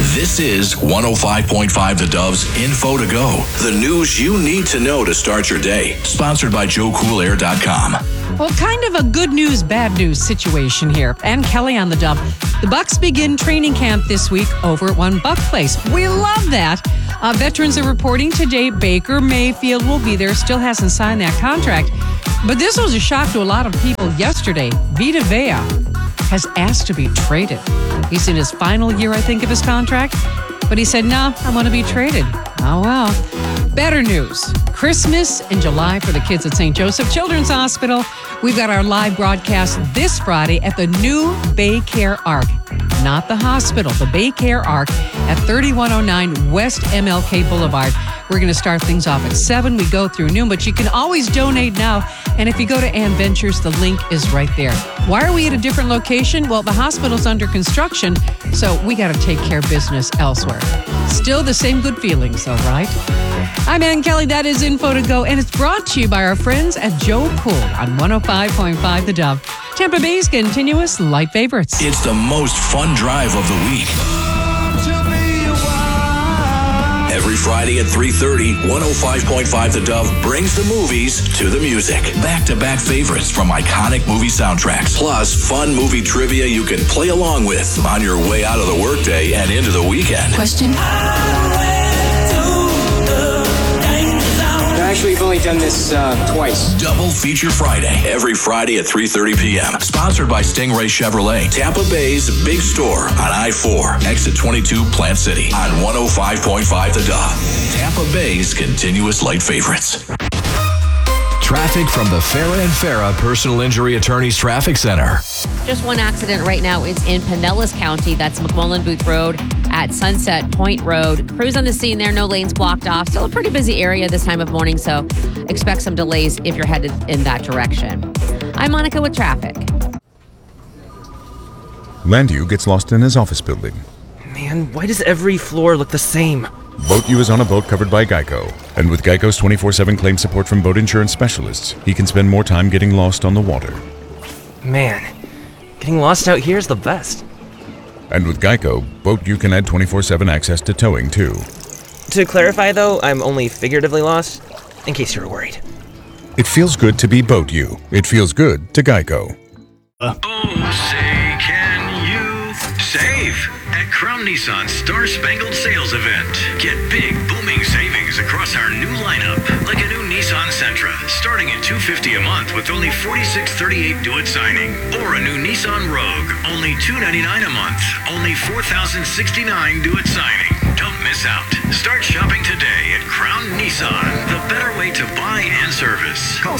This is 105.5 The Dove's Info to Go, the news you need to know to start your day. Sponsored by JoeCoolAir.com. Well, kind of a good news, bad news situation here. And Kelly on the Dove. The Bucks begin training camp this week over at One Buck Place. We love that. Veterans are reporting today Baker Mayfield will be there. Still hasn't signed that contract. But this was a shock to a lot of people yesterday. Vita Vea has asked to be traded. He's in his final year, I think, of his contract. But he said, no, I want to be traded. Oh, well. Better news. Christmas in July for the kids at St. Joseph Children's Hospital. We've got our live broadcast this Friday at the new Baycare Arc. Not the hospital, the Baycare Arc at 3109 West MLK Boulevard. We're going to start things off at 7. We go through noon, but you can always donate now. And if you go to Ann Ventures, the link is right there. Why are we at a different location? Well, the hospital's under construction, so we got to take care of businove elsewhere. Still the same good feelings, though, right? I'm Ann Kelly. That is Info to Go, and it's brought to you by our friends at Joe Cool on 105.5 The Dove. Tampa Bay's continuous light favorites. It's the most fun drive of the week. Every Friday at 3:30, 105.5 The Dove brings the movies to the music. Back-to-back favorites from iconic movie soundtracks. Plus, fun movie trivia you can play along with on your way out of the workday and into the weekend. Question? Actually, we've only done this twice. Double Feature Friday, every Friday at 3:30 p.m. Sponsored by Stingray Chevrolet, Tampa Bay's big store on I-4, exit 22, Plant City, on 105.5 The Dove. Tampa Bay's continuous light favorites. Traffic from the Farah and Farah Personal Injury Attorneys Traffic Center. Just one accident right now is in Pinellas County. That's McMullen Booth Road at Sunset Point Road. Crews on the scene there, no lanes blocked off. Still a pretty busy area this time of morning, so expect some delays if you're headed in that direction. I'm Monica with traffic. Landu gets lost in his office building. Man, why does every floor look the same? Boat U is on a boat covered by Geico. And with Geico's 24/7 claim support from boat insurance specialists, he can spend more time getting lost on the water. Man, getting lost out here is the best. And with Geico, Boat U can add 24/7 access to towing, too. To clarify, though, I'm only figuratively lost, in case you were worried. It feels good to be Boat U. It feels good to Geico. Oh, say, can you save at Crown Nissan's Star Spangled Sales Event? Get big, booming savings across our new lineup, like a new Nissan Sentra, starting at $250 a month with only $46.38 due at signing, or a new Nissan Rogue, only $299 a month, only $4,069 due at signing. Don't miss out. Start shopping today at Crown Nissan, the better way to buy and service. Call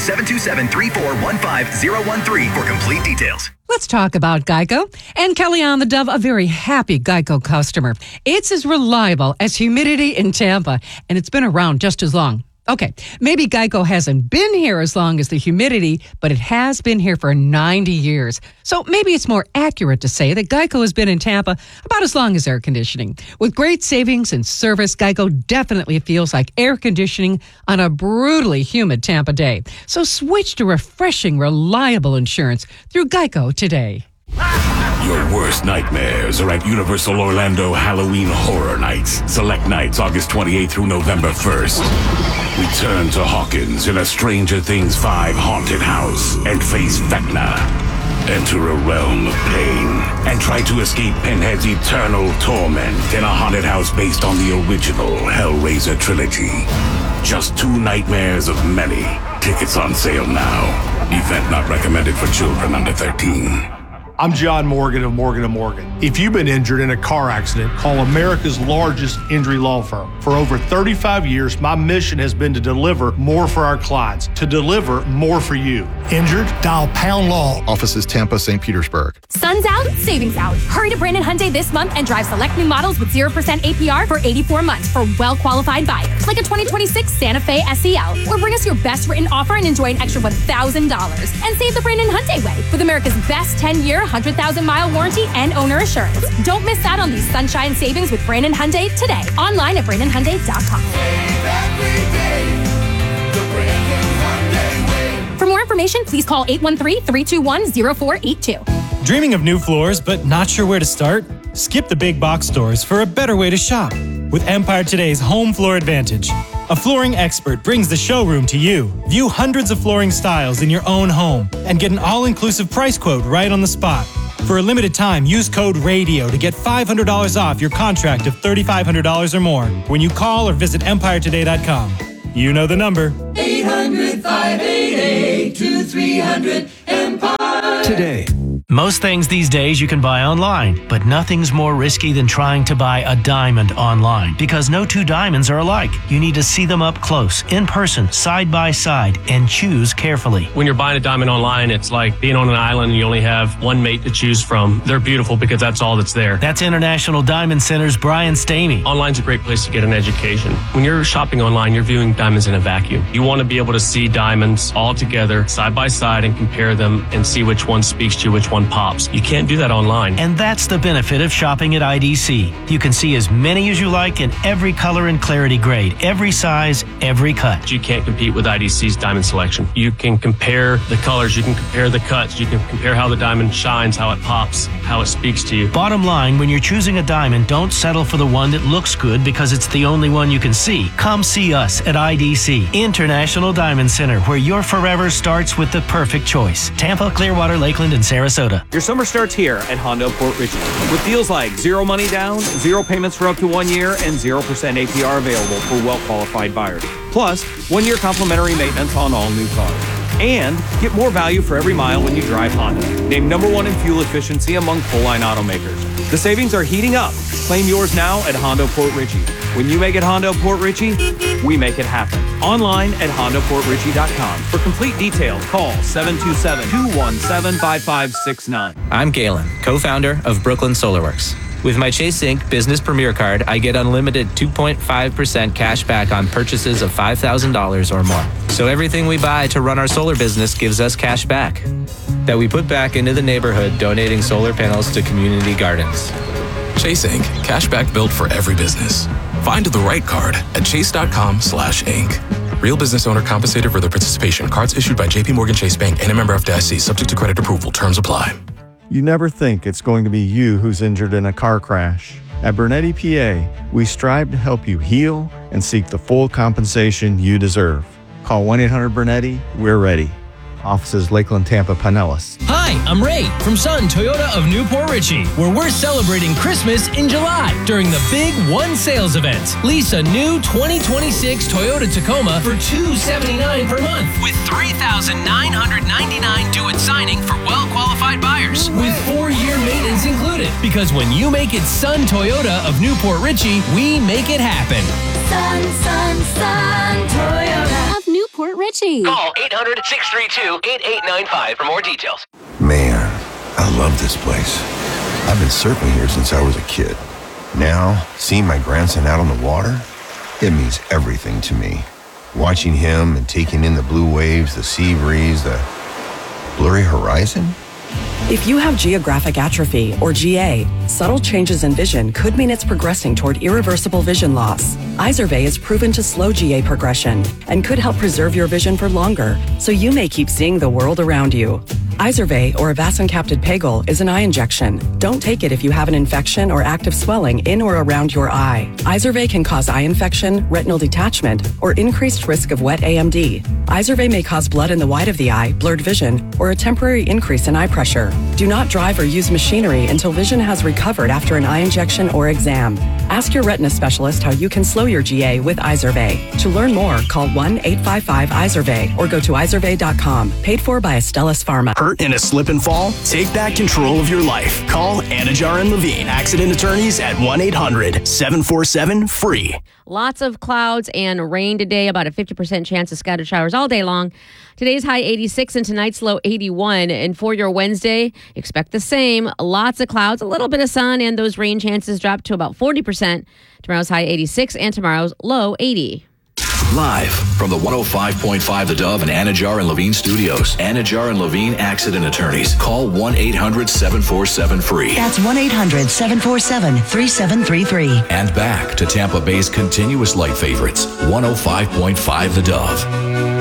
727-3415-013 for complete details. Let's talk about Geico. And Kelly on the Dove, a very happy Geico customer. It's as reliable as humidity in Tampa, and it's been around just as long. Okay, maybe Geico hasn't been here as long as the humidity, but it has been here for 90 years. So maybe it's more accurate to say that Geico has been in Tampa about as long as air conditioning. With great savings and service, Geico definitely feels like air conditioning on a brutally humid Tampa day. So switch to refreshing, reliable insurance through Geico today. Your worst nightmares are at Universal Orlando Halloween Horror Nights. Select nights August 28th through November 1st. Return to Hawkins in a Stranger Things 5 haunted house and face Vecna. Enter a realm of pain and try to escape Pinhead's eternal torment in a haunted house based on the original Hellraiser trilogy. Just 2 nightmares of many. Tickets on sale now. Event not recommended for children under 13. I'm John Morgan of Morgan & Morgan. If you've been injured in a car accident, call America's largest injury law firm. For over 35 years, my mission has been to deliver more for our clients, to deliver more for you. Injured? Dial Pound Law. Offices Tampa, St. Petersburg. Sun's out, savings out. Hurry to Brandon Hyundai this month and drive select new models with 0% APR for 84 months for well-qualified buyers, like a 2026 Santa Fe SEL. Or bring us your best written offer and enjoy an extra $1,000. And save the Brandon Hyundai way with America's best 10-year, 100,000-mile warranty and owner assurance. Don't miss out on these sunshine savings with Brandon Hyundai today. Online at BrandonHyundai.com. For more information, please call 813-321-0482. Dreaming of new floors but not sure where to start? Skip the big box stores for a better way to shop with Empire Today's Home Floor Advantage. A flooring expert brings the showroom to you. View hundreds of flooring styles in your own home and get an all-inclusive price quote right on the spot. For a limited time, use code RADIO to get $500 off your contract of $3,500 or more when you call or visit EmpireToday.com. You know the number. 800-588-2300 Empire. Most things these days you can buy online, but nothing's more risky than trying to buy a diamond online because no two diamonds are alike. You need to see them up close, in person, side by side, and choose carefully. When you're buying a diamond online, it's like being on an island and you only have one mate to choose from. They're beautiful because that's all that's there. That's International Diamond Center's Brian Stamey. Online's a great place to get an education. When you're shopping online, you're viewing diamonds in a vacuum. You want to be able to see diamonds all together, side by side, and compare them and see which one speaks to you, which one pops. You can't do that online. And that's the benefit of shopping at IDC. You can see as many as you like in every color and clarity grade, every size, every cut. You can't compete with IDC's diamond selection. You can compare the colors, you can compare the cuts, you can compare how the diamond shines, how it pops, how it speaks to you. Bottom line, when you're choosing a diamond, don't settle for the one that looks good because it's the only one you can see. Come see us at IDC, International Diamond Center, where your forever starts with the perfect choice. Tampa, Clearwater, Lakeland, and Sarasota. Your summer starts here at Honda Port Richey with deals like 0 money down, 0 payments for up to 1 year, and 0% APR available for well-qualified buyers. Plus, 1 year complimentary maintenance on all new cars. And get more value for every mile when you drive Honda. Named #1 in fuel efficiency among full-line automakers. The savings are heating up. Claim yours now at Honda Port Richey. When you make it Honda Port Richey, we make it happen. Online at HondaPortRichey.com. For complete details, call 727-217-5569. I'm Galen, co-founder of Brooklyn SolarWorks. With my Chase Inc. Business Premier Card, I get unlimited 2.5% cash back on purchases of $5,000 or more. So everything we buy to run our solar business gives us cash back that we put back into the neighborhood, donating solar panels to community gardens. Chase Inc. Cashback built for every business. Find the right card at chase.com/inc. Real business owner compensated for their participation. Cards issued by JP Morgan Chase Bank and a member FDIC, subject to credit approval. Terms apply. You never think it's going to be you who's injured in a car crash. At Bernetti PA, we strive to help you heal and seek the full compensation you deserve. Call 1-800-BERNETTI. We're ready. Offices Lakeland, Tampa, Pinellas. Hi, I'm Ray from Sun Toyota of Newport Richey, where we're celebrating Christmas in July during the Big One Sales Event. Lease a new 2026 Toyota Tacoma for $279 per month with $3,999 due at signing for well-qualified buyers with 4-year maintenance included. Because when you make it Sun Toyota of Newport Richey, we make it happen. Sun Toyota of Newport Richey. Call 800-632-8895 for more details. Man, I love this place. I've been surfing here since I was a kid. Now, seeing my grandson out on the water, it means everything to me. Watching him and taking in the blue waves, the sea breeze, the blurry horizon. If you have geographic atrophy, or GA, subtle changes in vision could mean it's progressing toward irreversible vision loss. Izervay is proven to slow GA progression and could help preserve your vision for longer, so you may keep seeing the world around you. Izervay, or avacincaptad pegol, is an eye injection. Don't take it if you have an infection or active swelling in or around your eye. Izervay can cause eye infection, retinal detachment, or increased risk of wet AMD. Izervay may cause blood in the white of the eye, blurred vision, or a temporary increase in eye pressure. Do not drive or use machinery until vision has recovered after an eye injection or exam. Ask your retina specialist how you can slow your GA with Izervay. To learn more, call 1-855-IZERVAY or go to izervay.com. Paid for by Astellas Pharma. Hurt in a slip and fall? Take back control of your life. Call Anajar and Levine Accident Attorneys at 1-800-747-FREE. Lots of clouds and rain today, about a 50% chance of scattered showers all day long. Today's high 86 and tonight's low 81. And for your Wednesday, expect the same. Lots of clouds, a little bit of sun, and those rain chances drop to about 40%. Tomorrow's high 86 and tomorrow's low 80. Live from the 105.5 The Dove and Anajar and Levine studios. Anajar and Levine Accident Attorneys. Call 1-800-747-FREE. That's 1-800-747-3733. And back to Tampa Bay's continuous light favorites. 105.5 The Dove.